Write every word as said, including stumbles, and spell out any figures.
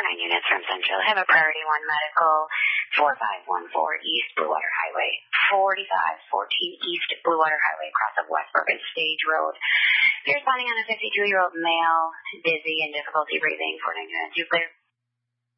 nine units from Central. Have a priority one medical, four five one four East Bluewater Highway, forty-five fourteen East Bluewater Highway, across of Westbrook and Stage Road. You're responding on a fifty-two-year-old male, dizzy and difficulty breathing, four nine units. You clear.